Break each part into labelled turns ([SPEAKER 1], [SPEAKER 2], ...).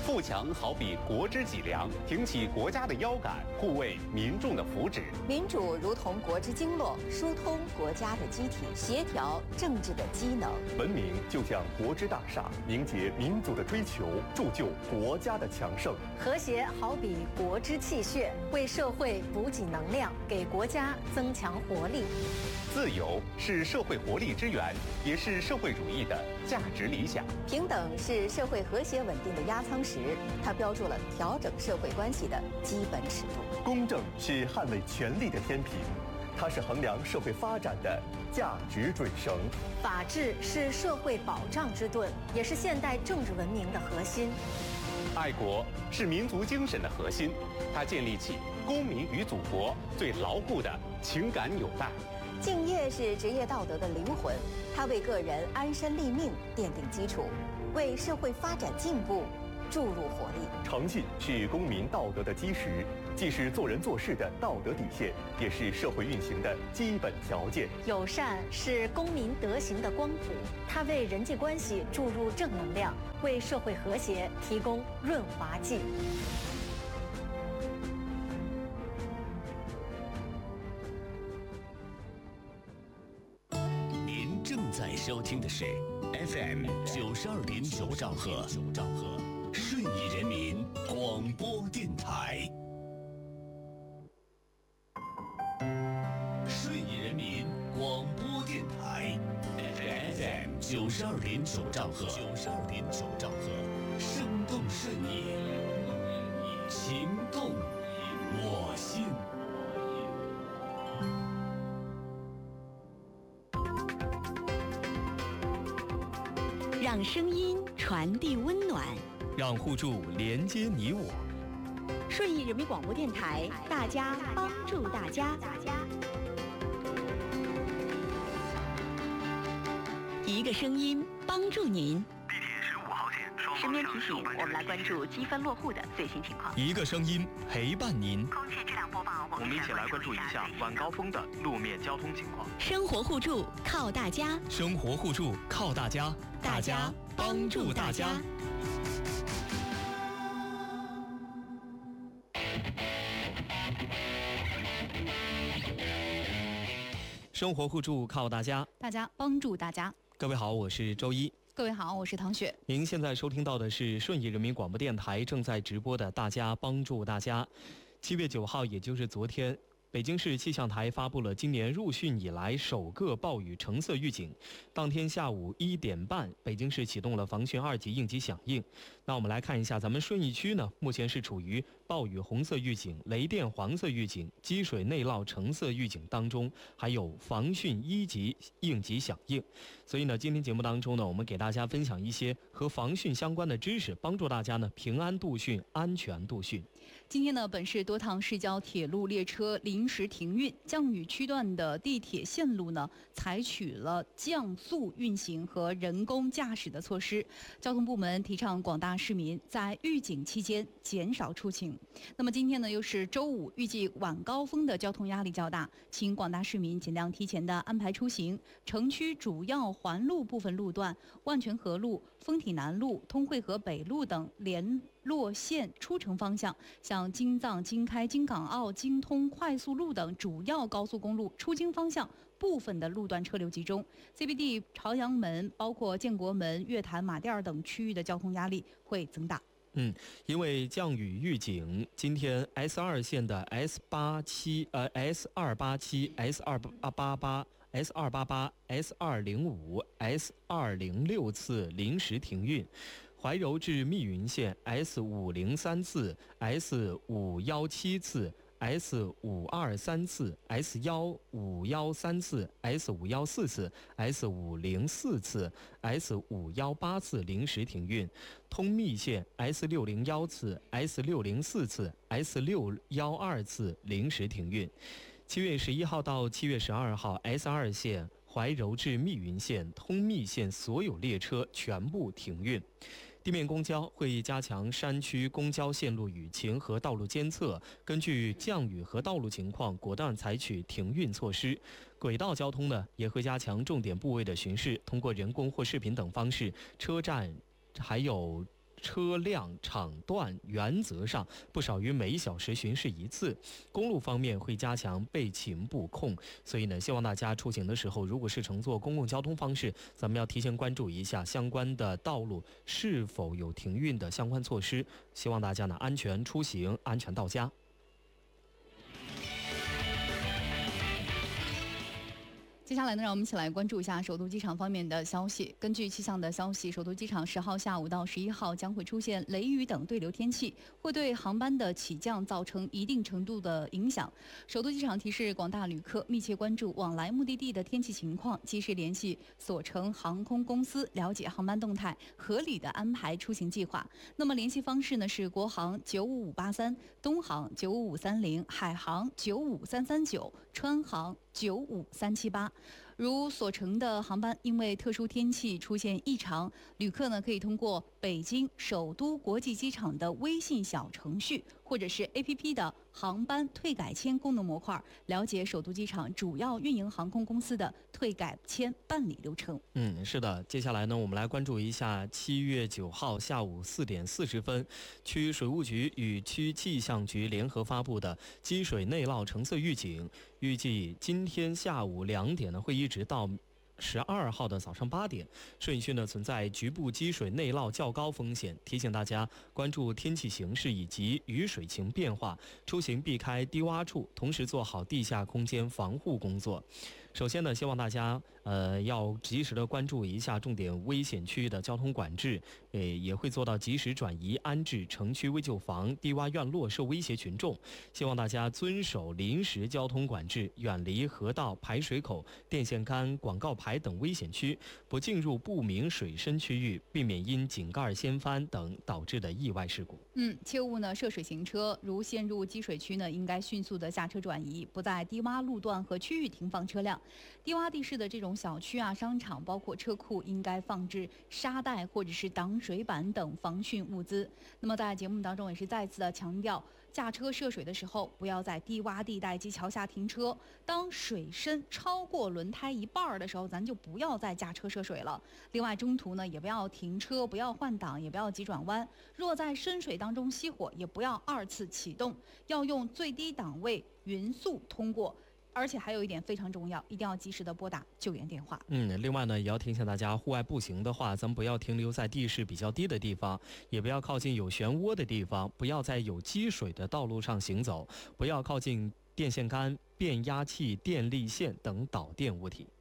[SPEAKER 1] 富强好比国之脊梁，挺起国家的腰杆，护卫民众的福祉。
[SPEAKER 2] 民主如同国之经络，疏通国家的机体，协调政治的机能。
[SPEAKER 3] 文明就像国之大厦，凝结民族的追求，铸就国家的强盛。
[SPEAKER 4] 和谐好比国之气血，为社会补给能量，给国家增强活力。
[SPEAKER 1] 自由是社会活力之源，也是社会主义的价值理想。
[SPEAKER 2] 平等是社会和谐稳定的压舱石，它标注了调整社会关系的基本尺度。
[SPEAKER 3] 公正是捍卫权力的天平，它是衡量社会发展的价值准绳。
[SPEAKER 4] 法治是社会保障之盾，也是现代政治文明的核心。
[SPEAKER 1] 爱国是民族精神的核心，它建立起公民与祖国最牢固的情感纽带。
[SPEAKER 2] 敬业是职业道德的灵魂，它为个人安身立命奠定基础，为社会发展进步注入活力。
[SPEAKER 3] 诚信是公民道德的基石，既是做人做事的道德底线，也是社会运行的基本条件。
[SPEAKER 4] 友善是公民德行的光谱，它为人际关系注入正能量，为社会和谐提供润滑剂。
[SPEAKER 5] 您正在收听的是 FM 92.9兆赫，顺义人民广播电台。顺义人民广播电台 FM 92.9兆赫，生动顺义，情动我心。
[SPEAKER 6] 让声音传递温暖，
[SPEAKER 7] 让互助连接你我。
[SPEAKER 6] 顺义人民广播电台，大家帮助大家。一个声音帮助您。
[SPEAKER 8] 地铁15号线双
[SPEAKER 6] 身边提醒，我们来关注积分落户的最新情况。
[SPEAKER 7] 一个声音陪伴您。
[SPEAKER 8] 空气质量播报，我们一起来关注一下晚高峰的路面交通情况。
[SPEAKER 6] 生活互助靠大家，
[SPEAKER 7] 生活互助靠大家，
[SPEAKER 6] 大家帮助大家。
[SPEAKER 7] 生活互助靠大家，
[SPEAKER 9] 大家帮助大家。
[SPEAKER 7] 各位好，我是周一。
[SPEAKER 9] 各位好，我是唐雪。
[SPEAKER 7] 您现在收听到的是顺义人民广播电台正在直播的《大家帮助大家》。7月9号，也就是昨天，北京市气象台发布了今年入汛以来首个暴雨橙色预警。当天下午1点半，北京市启动了防汛2级应急响应。那我们来看一下，咱们顺义区呢，目前是处于暴雨红色预警、雷电黄色预警、积水内涝橙色预警当中，还有防汛1级应急响应。所以呢，今天节目当中呢，我们给大家分享一些和防汛相关的知识，帮助大家呢平安度汛、安全度汛。
[SPEAKER 9] 今天呢，本市多趟市郊铁路列车临时停运，降雨区段的地铁线路呢，采取了降速运行和人工驾驶的措施。交通部门提倡广大市民在预警期间减少出行。那么今天呢，又是周五，预计晚高峰的交通压力较大，请广大市民尽量提前的安排出行。城区主要环路部分路段，万泉河路、丰体南路、通惠河北路等联络线出城方向，像京藏、京开、京港澳、京通快速路等主要高速公路出京方向部分的路段车流集中。 CBD 朝阳门、包括建国门、月坛、马甸等区域的交通压力会增大。
[SPEAKER 7] 因为降雨预警，今天 S2 线的 S287、S288、S288、S205、S206次临时停运。怀柔至密云线 S503 次、S517 次、S523 次、S1513 次、S514 次、S504 次、S518 次临时停运。通密线 S601 次、S604 次、S612 次临时停运。7月11号到7月12号 S2 线怀柔至密云线、通密线所有列车全部停运。地面公交会加强山区公交线路雨情和道路监测，根据降雨和道路情况果断采取停运措施。轨道交通呢，也会加强重点部位的巡视，通过人工或视频等方式，车站还有车辆场段原则上不少于每小时巡视一次。公路方面会加强备勤布控，所以呢，希望大家出行的时候，如果是乘坐公共交通方式，咱们要提前关注一下相关的道路是否有停运的相关措施。希望大家呢安全出行，安全到家。
[SPEAKER 9] 接下来呢，让我们一起来关注一下首都机场方面的消息。根据气象的消息，首都机场10号下午到11号将会出现雷雨等对流天气，会对航班的起降造成一定程度的影响。首都机场提示广大旅客密切关注往来目的地的天气情况，及时联系所乘航空公司了解航班动态，合理的安排出行计划。那么联系方式呢是国航95583、东航95530、海航95339、川航95378。如所乘的航班因为特殊天气出现异常，旅客呢可以通过北京首都国际机场的微信小程序或者是 APP 的航班退改签功能模块，了解首都机场主要运营航空公司的退改签办理流程。
[SPEAKER 7] 是的，接下来呢，我们来关注一下7月9号下午4点40分，区水务局与区气象局联合发布的积水内涝橙色预警，预计今天下午2点呢会一直到12号的早上8点，顺义区呢存在局部积水内涝较高风险，提醒大家关注天气形势以及雨水情变化，出行避开低洼处，同时做好地下空间防护工作。首先呢，希望大家要及时的关注一下重点危险区域的交通管制，也会做到及时转移安置城区危旧房、低洼院落受威胁群众。希望大家遵守临时交通管制，远离河道、排水口、电线杆、广告牌等危险区，不进入不明水深区域，避免因井盖掀翻等导致的意外事故。
[SPEAKER 9] 切勿呢涉水行车，如陷入积水区呢，应该迅速的下车转移，不在低洼路段和区域停放车辆。低洼地势的这种小区啊、商场，包括车库，应该放置沙袋或者是挡水板等防汛物资。那么在节目当中也是再次的强调，驾车涉水的时候，不要在低洼地带及桥下停车。当水深超过轮胎一半的时候，咱就不要再驾车涉水了。另外，中途呢也不要停车，不要换挡，也不要急转弯。若在深水当中熄火，也不要2次启动，要用最低档位匀速通过。而且还有一点非常重要，一定要及时的拨打救援电话。
[SPEAKER 7] 另外呢，也要提醒大家，户外步行的话，咱们不要停留在地势比较低的地方，也不要靠近有漩涡的地方，不要在有积水的道路上行走，不要靠近电线杆、变压器、电力线等导电物体。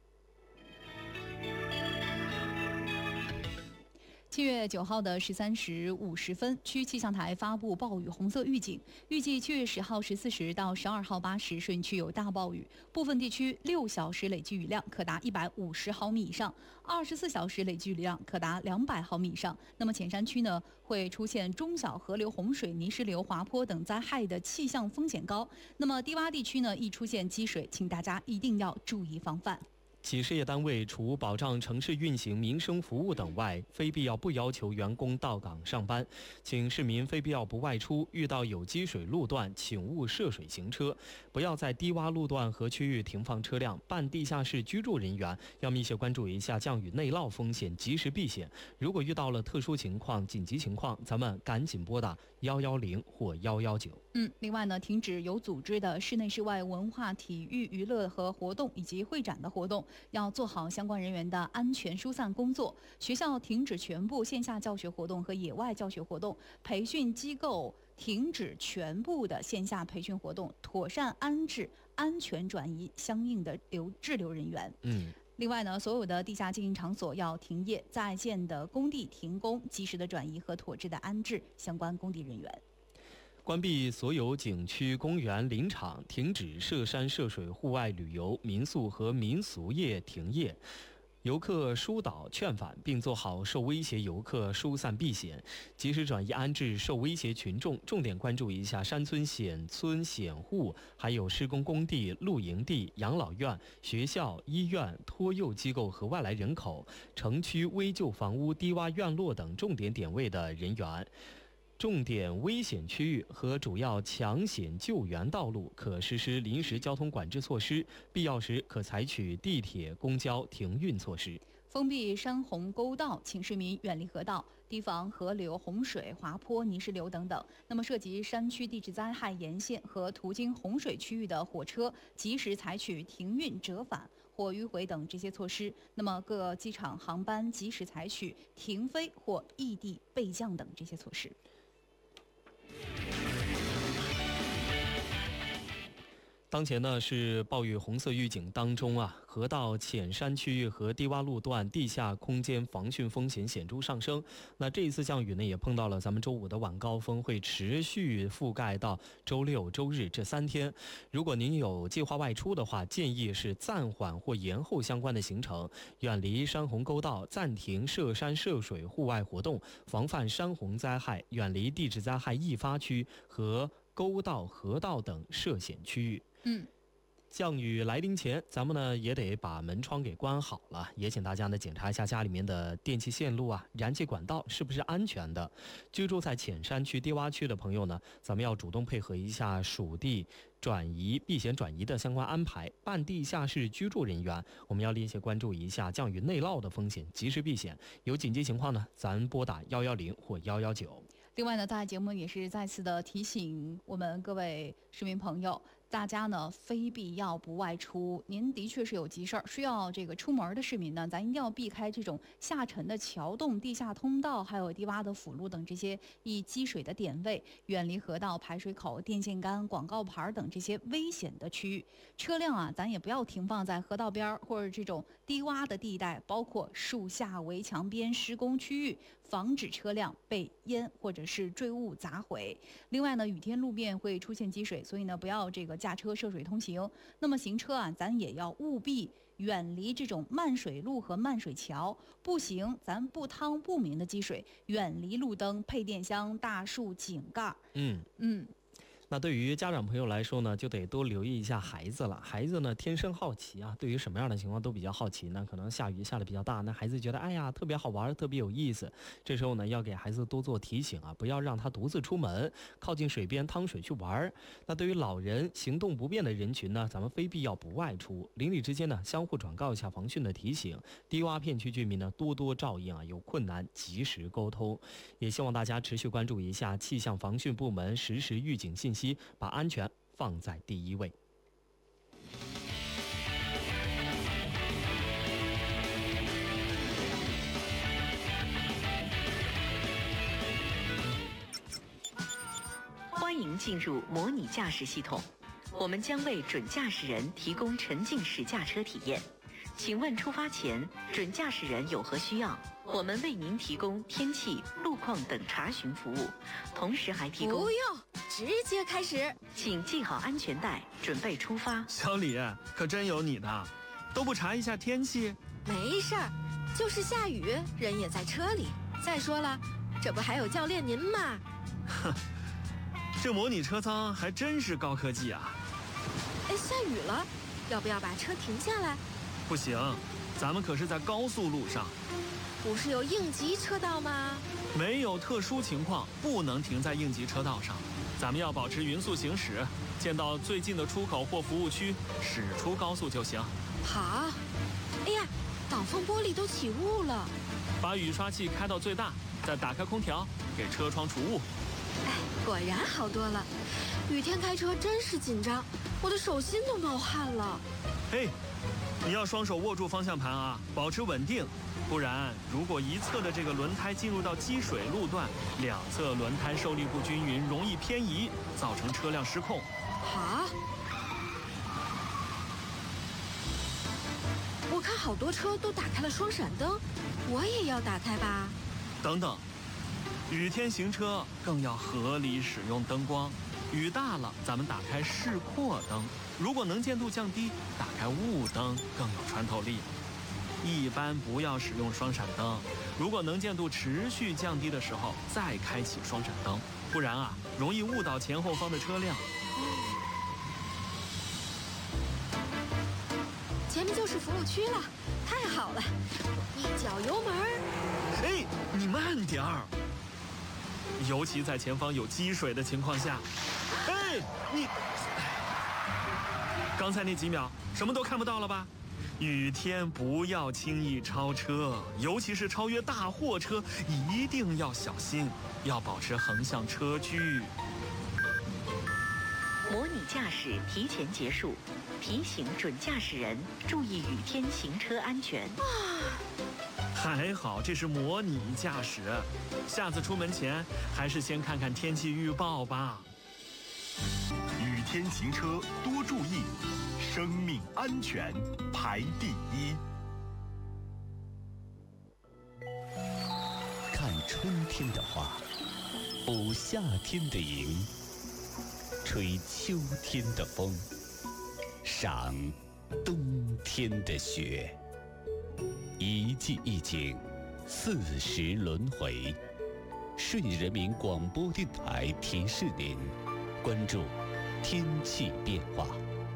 [SPEAKER 9] 7月9号的13时50分，区气象台发布暴雨红色预警，预计7月10号14时到12号8时，顺义区有大暴雨，部分地区6小时累计雨量可达150毫米以上，24小时累计雨量可达200毫米以上。那么前山区呢，会出现中小河流洪水、泥石流、滑坡等灾害的气象风险高。那么低洼地区呢，易出现积水，请大家一定要注意防范。
[SPEAKER 7] 企事业单位除保障城市运行民生服务等外，非必要不要求员工到岗上班，请市民非必要不外出，遇到有积水路段请勿涉水行车，不要在低洼路段和区域停放车辆。半地下室居住人员要密切关注一下降雨内涝风险，及时避险。如果遇到了特殊情况、紧急情况，咱们赶紧拨打110或119。
[SPEAKER 9] 另外呢，停止有组织的室内室外文化体育娱乐和活动以及会展的活动，要做好相关人员的安全疏散工作。学校停止全部线下教学活动和野外教学活动，培训机构停止全部的线下培训活动，妥善安置、安全转移相应的滞留人员。另外呢，所有的地下经营场所要停业，在建的工地停工，及时的转移和妥善的安置相关工地人员。
[SPEAKER 7] 关闭所有景区、公园、林场，停止涉山涉水户外旅游、民宿和民俗业停业。游客疏导劝返，并做好受威胁游客疏散避险，及时转移安置受威胁群众。重点关注一下山村、险村、险户，还有施工工地、露营地、养老院、学校、医院、托幼机构和外来人口、城区危旧房屋、低洼院落等重点点位的人员。重点危险区域和主要抢险救援道路可实施临时交通管制措施，必要时可采取地铁、公交停运措施。
[SPEAKER 9] 封闭山洪沟道，请市民远离河道， 提防河流、洪水、滑坡、泥石流等等。那么涉及山区地质灾害沿线和途经洪水区域的火车，及时采取停运、折返或迂回等这些措施。那么各机场航班及时采取停飞或异地备降等这些措施。
[SPEAKER 7] 当前呢是暴雨红色预警当中啊，河道浅山区域和低洼路段地下空间防汛风险显著上升。那这一次降雨呢，也碰到了咱们周五的晚高峰，会持续覆盖到周六、周日这3天。如果您有计划外出的话，建议是暂缓或延后相关的行程，远离山洪沟道，暂停涉山涉水户外活动，防范山洪灾害，远离地质灾害易发区和沟道、河道等涉险区域。降雨来临前，咱们呢也得把门窗给关好了，也请大家呢检查一下家里面的电气线路啊、燃气管道是不是安全的。居住在浅山区、低洼区的朋友呢，咱们要主动配合一下属地转移、避险转移的相关安排。半地下室居住人员，我们要密切关注一下降雨内涝的风险，及时避险。有紧急情况呢，咱拨打110或119。
[SPEAKER 9] 另外呢，在节目也是再次的提醒我们各位市民朋友，大家呢非必要不外出。您的确是有急事儿需要这个出门的市民呢，咱一定要避开这种下沉的桥洞、地下通道，还有低洼的辅路等这些易积水的点位，远离河道、排水口、电线杆、广告牌等这些危险的区域。车辆啊，咱也不要停放在河道边或者这种低洼的地带，包括树下、围墙边、施工区域，防止车辆被淹或者是坠物砸毁。另外呢，雨天路面会出现积水，所以呢不要这个驾车涉水通行。那么行车啊，咱也要务必远离这种漫水路和漫水桥。步行咱不趟不明的积水，远离路灯、配电箱、大树、井盖。
[SPEAKER 7] 那对于家长朋友来说呢，就得多留意一下孩子了。孩子呢天生好奇啊，对于什么样的情况都比较好奇呢。可能下雨下的比较大，那孩子觉得哎呀特别好玩，特别有意思。这时候呢要给孩子多做提醒啊，不要让他独自出门，靠近水边趟水去玩。那对于老人、行动不便的人群呢，咱们非必要不外出。邻里之间呢相互转告一下防汛的提醒。低洼片区居民呢多多照应啊，有困难及时沟通。也希望大家持续关注一下气象防汛部门实时预警信息，把安全放在第一位。
[SPEAKER 10] 欢迎进入模拟驾驶系统，我们将为准驾驶人提供沉浸式驾车体验。请问出发前，准驾驶人有何需要？我们为您提供天气、路况等查询服务，同时还提供……
[SPEAKER 11] 不用，直接开始。
[SPEAKER 10] 请系好安全带，准备出发。
[SPEAKER 12] 小李，可真有你的，都不查一下天气？
[SPEAKER 11] 没事儿，就是下雨，人也在车里。再说了，这不还有教练您吗？
[SPEAKER 12] 哼，这模拟车舱还真是高科技啊！
[SPEAKER 11] 哎，下雨了，要不要把车停下来？
[SPEAKER 12] 不行，咱们可是在高速路上。
[SPEAKER 11] 不是有应急车道吗？
[SPEAKER 12] 没有特殊情况，不能停在应急车道上。咱们要保持匀速行驶，见到最近的出口或服务区，驶出高速就行。
[SPEAKER 11] 好。哎呀，挡风玻璃都起雾了。
[SPEAKER 12] 把雨刷器开到最大，再打开空调，给车窗除雾。
[SPEAKER 11] 哎，果然好多了。雨天开车真是紧张，我的手心都冒汗了。
[SPEAKER 12] 嘿，你要双手握住方向盘啊，保持稳定。不然，如果一侧的这个轮胎进入到积水路段，两侧轮胎受力不均匀，容易偏移，造成车辆失控。
[SPEAKER 11] 好。我看好多车都打开了双闪灯，我也要打开吧。
[SPEAKER 12] 等等，雨天行车更要合理使用灯光。雨大了，咱们打开示廓灯；如果能见度降低，打开雾灯更有穿透力。一般不要使用双闪灯，如果能见度持续降低的时候再开启双闪灯，不然啊容易误导前后方的车辆。
[SPEAKER 11] 前面就是服务区了，太好了！一脚油门。
[SPEAKER 12] 哎，你慢点儿，尤其在前方有积水的情况下。哎，你刚才那几秒什么都看不到了吧？ 雨天不要轻易超车，尤其是超越大货车，一定要小心，要保持横向车距。
[SPEAKER 10] 模拟驾驶提前结束，提醒准驾驶人注意雨天行车安全。
[SPEAKER 12] 还好这是模拟驾驶，下次出门前还是先看看天气预报吧。
[SPEAKER 3] 雨天行车多注意，生命安全排第一。
[SPEAKER 5] 看春天的花，捕夏天的萤，吹秋天的风，赏冬天的雪。一季一景，40轮回。顺义人民广播电台提示您，关注天气变化。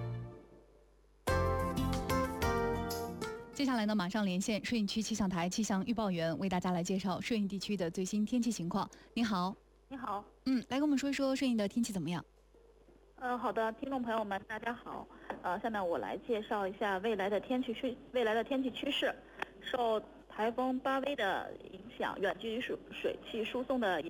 [SPEAKER 9] 接下来呢，马上连线顺义区气象台气象预报员，为大家来介绍顺义地区的最新天气情况。你好。
[SPEAKER 13] 你好。
[SPEAKER 9] 来跟我们说一说顺义的天气怎么样？
[SPEAKER 13] 好的，听众朋友们，大家好。下面我来介绍一下未来的天气趋势。受台风巴威的影响，远距离水汽输送的沿